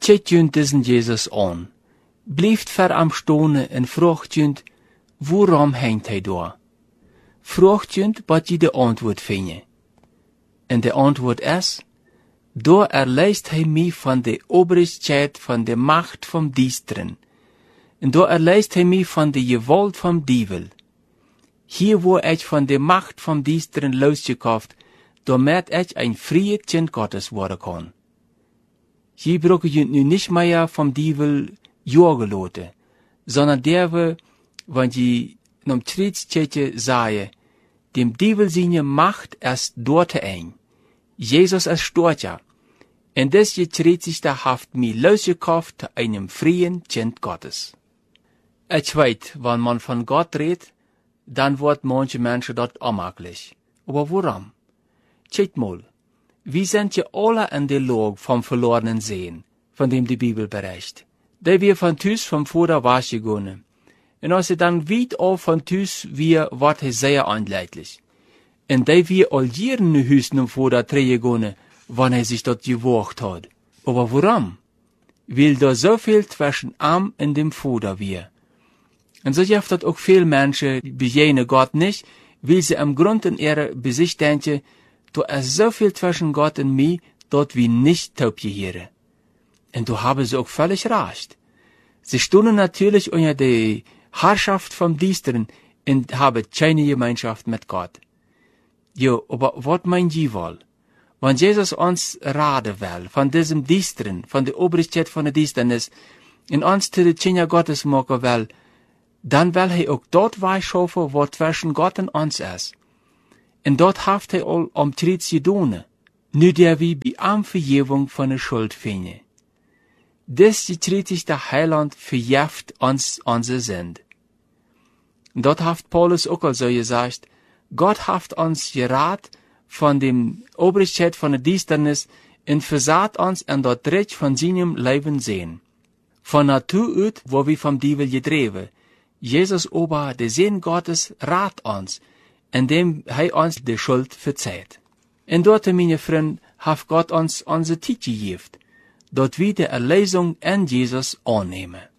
Tjet junt diesen Jesus an, blijft ver am Stone en vraagt junt, waarom hangt hij daar? Vraagt junt, wat je de antwoord vinden. En de antwoord is, daar erleist hij mij van de obrigheid van de macht van diesteren. En daar erleist hij mij van de gewalt van dievel. Hier waar ik van de macht van diesteren losgekocht, damit ik een vrije kind Gottes worden kan. Hier brauche je nu nicht mehr vom Dievel jagen lassen, sondern derwe, wenn je nom Trittstetje sage, dem Dievel seine Macht erst dort ein. Jesus ist dort ja. En des Getretzigste haft mi losgekauft zu einem freien Kind Gottes. Ich weet, wenn man von Gott redet, dann wird manche Menschen dort onmakkelijk. Aber warum? Tjeit mal. Wir sind ja alle in der Lage vom verlorenen Sehen, von dem die Bibel berichtet. Da wir von Tüs vom Vater wasgegangen. Und als er dann weit auf von Tüs wir, wird er sehr anleitlich. Und da wir all jeden Hüsten im Vater gegangen, wann er sich dort gewagt hat. Aber warum? Weil da so viel zwischen Arm und dem Vater wir. Und so gibt das auch viele Menschen, die begegnen Gott nicht, weil sie am Grund in ihrer Besicht denken, da ist so viel zwischen Gott und mir, dort wie nicht taubgehören. Und da haben sie auch völlig recht. Sie stehen natürlich unter der Herrschaft vom Diesteren und haben keine Gemeinschaft mit Gott. Ja, aber was meint ihr wohl? Wenn Jesus uns raten will, von diesem Diesteren, von der Obrigkeit von der Diensternis, und uns zu den Kinder Gottes machen will, dann will er auch dort wegschaffen, was zwischen Gott und uns ist. Und dort haft er all om Tritt gedoen, nu der wir bei am Vergebung von der Schuld finden. Des getretigste Heiland verjeft uns unsere Sünd. Dort haft Paulus auch also gesagt, Gott haft uns gerat von dem Obrigkeit von der Diensternis und versagt uns an dort Recht von seinem Leben sehen. Von Natur aus, wo wir vom Dievel gedreven. Jesus aber, der Sinn Gottes, rat uns, indem hij uns die Schuld verzeiht. Und dort, meine Freunde, hat Gott uns unsere Zeit gegeben, dort wir die Erlösung in Jesus annehmen.